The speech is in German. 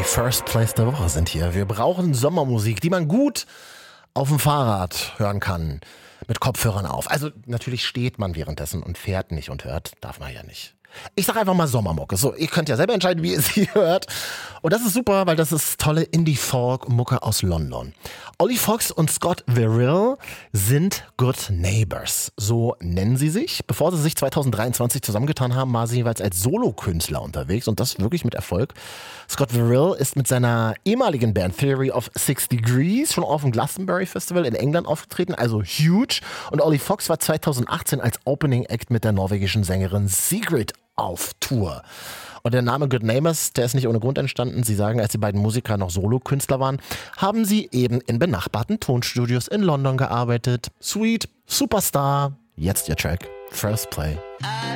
Die First Place der Woche sind hier. Wir brauchen Sommermusik, die man gut auf dem Fahrrad hören kann. Mit Kopfhörern auf. Also natürlich steht man währenddessen und fährt nicht und hört. Darf man ja nicht. Ich sag einfach mal Sommermucke. So, ihr könnt ja selber entscheiden, wie ihr sie hört. Und das ist super, weil das ist tolle Indie-Folk-Mucke aus London. Ollie Fox und Scott Verrill sind Good Neighbors. So nennen sie sich. Bevor sie sich 2023 zusammengetan haben, waren sie jeweils als Solokünstler unterwegs und das wirklich mit Erfolg. Scott Verrill ist mit seiner ehemaligen Band Theory of 6 Degrees schon auf dem Glastonbury Festival in England aufgetreten, also huge. Und Ollie Fox war 2018 als Opening Act mit der norwegischen Sängerin Sigrid auf Tour. Und der Name Good Neighbors, der ist nicht ohne Grund entstanden. Sie sagen, als die beiden Musiker noch Solokünstler waren, haben sie eben in benachbarten Tonstudios in London gearbeitet. Sweet, Superstar, jetzt ihr Track, First Play.